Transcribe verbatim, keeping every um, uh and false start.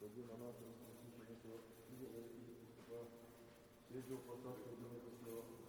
Господи, на нашето слушането, и да е и това, свежо потока, да не го